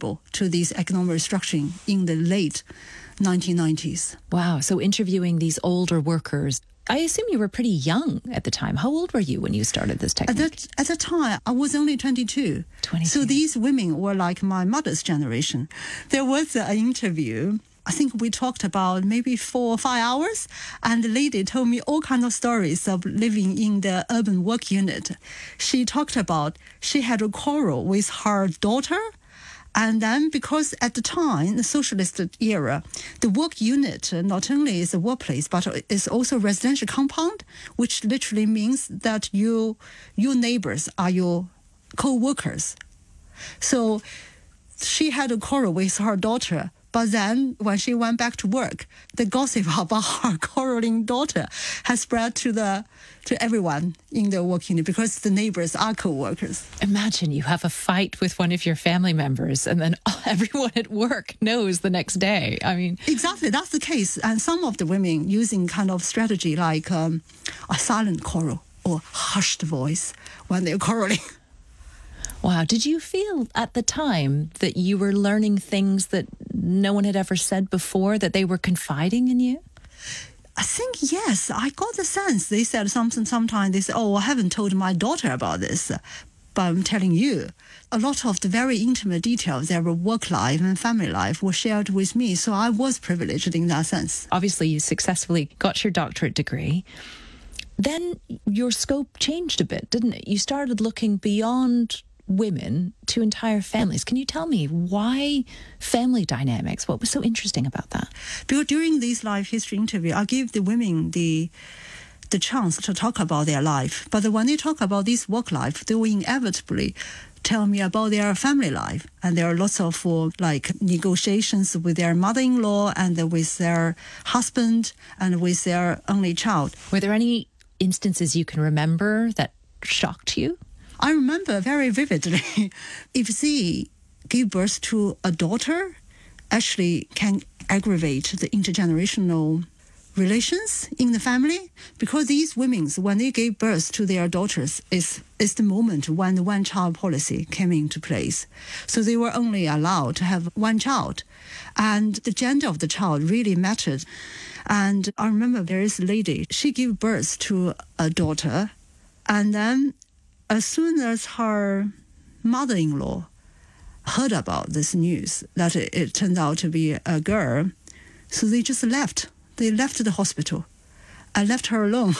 vulnerable to this economic restructuring in the late 1990s. Wow. So interviewing these older workers, I assume you were pretty young at the time. How old were you when you started this technique? At that time, I was only 22. 22. So these women were like my mother's generation. There was an interview. I think we talked about maybe 4 or 5 hours, and the lady told me all kinds of stories of living in the urban work unit. She talked about she had a quarrel with her daughter, and then because at the time, the socialist era, the work unit not only is a workplace, but it's also a residential compound, which literally means that your neighbors are your co-workers. So she had a quarrel with her daughter. But then when she went back to work, the gossip about her quarreling daughter has spread to everyone in the work unit because the neighbors are co-workers. Imagine you have a fight with one of your family members and then everyone at work knows the next day. I mean... Exactly, that's the case. And some of the women using kind of strategy like a silent quarrel or hushed voice when they're quarreling. Wow. Did you feel at the time that you were learning things that no one had ever said before, that they were confiding in you? I think, yes. I got the sense. They said something sometimes. They said, I haven't told my daughter about this, but I'm telling you. A lot of the very intimate details, their work life and family life, were shared with me. So I was privileged in that sense. Obviously, you successfully got your doctorate degree. Then your scope changed a bit, didn't it? You started looking beyond women to entire families. Can you tell me why family dynamics? What was so interesting about that? Because during this life history interview, I give the women the chance to talk about their life. But when they talk about this work life, they will inevitably tell me about their family life. And there are lots of negotiations with their mother-in-law and with their husband and with their only child. Were there any instances you can remember that shocked you? I remember very vividly, if they give birth to a daughter, actually can aggravate the intergenerational relations in the family, because these women, when they gave birth to their daughters, is the moment when the one-child policy came into place. So they were only allowed to have one child, and the gender of the child really mattered. And I remember there is a lady, she gave birth to a daughter, and then as soon as her mother-in-law heard about this news, that it turned out to be a girl, so they just left. They left the hospital and left her alone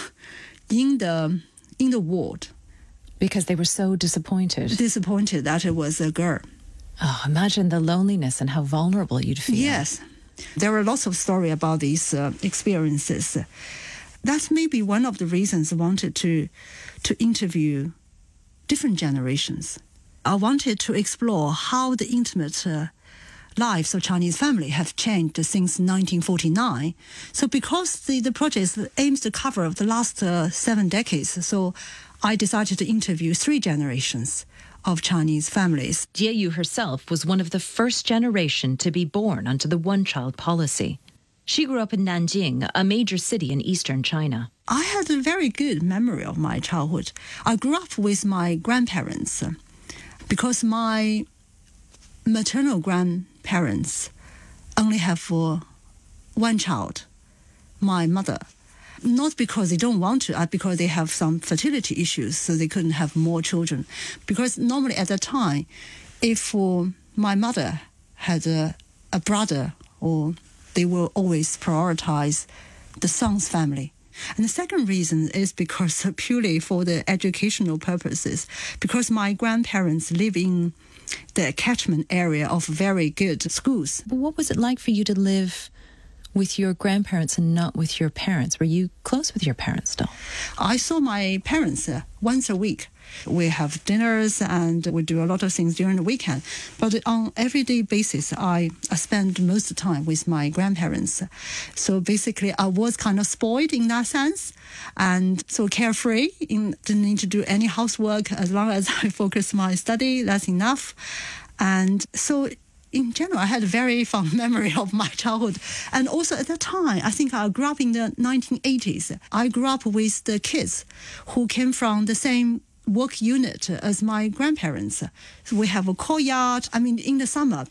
in the ward. Because they were so disappointed. Disappointed that it was a girl. Oh, imagine the loneliness and how vulnerable you'd feel. Yes. There are lots of stories about these experiences. That's maybe one of the reasons I wanted to interview different generations. I wanted to explore how the intimate lives of Chinese family have changed since 1949. So because the project aims to cover the last 7 decades, so I decided to interview 3 generations of Chinese families. Jie Yu herself was one of the first generation to be born under the one-child policy. She grew up in Nanjing, a major city in eastern China. I had a very good memory of my childhood. I grew up with my grandparents because my maternal grandparents only have one child, my mother. Not because they don't want to, because they have some fertility issues, so they couldn't have more children. Because normally at that time, if my mother had a brother, or they will always prioritize the son's family. And the second reason is because purely for the educational purposes, because my grandparents live in the catchment area of very good schools. But what was it like for you to live with your grandparents and not with your parents? Were you close with your parents still? I saw my parents once a week. We have dinners and we do a lot of things during the weekend. But on everyday basis, I spend most of the time with my grandparents. So basically, I was kind of spoiled in that sense. And so carefree, didn't need to do any housework. As long as I focus my study, that's enough. And so in general, I had a very fond memory of my childhood. And also at that time, I think I grew up in the 1980s. I grew up with the kids who came from the same work unit as my grandparents. So we have a courtyard. I mean, in the summer,